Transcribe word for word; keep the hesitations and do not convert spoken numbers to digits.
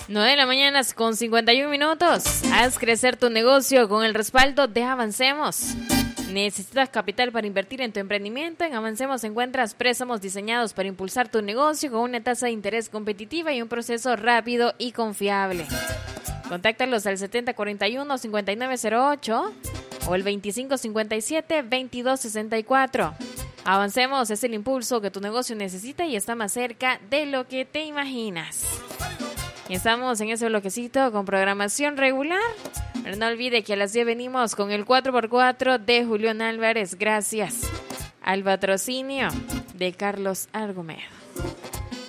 nueve de la mañana con cincuenta y uno minutos. Haz crecer tu negocio con el respaldo de Avancemos. ¿Necesitas capital para invertir en tu emprendimiento? En Avancemos encuentras préstamos diseñados para impulsar tu negocio con una tasa de interés competitiva y un proceso rápido y confiable. Contáctalos al setenta cuarenta y uno cincuenta y nueve cero ocho o el veinticinco cincuenta y siete veintidós sesenta y cuatro. Avancemos es el impulso que tu negocio necesita y está más cerca de lo que te imaginas. Y estamos en ese bloquecito con programación regular. Pero no olvide que a las diez venimos con el cuatro por cuatro de Julián Álvarez. Gracias al patrocinio de Carlos Argumedo.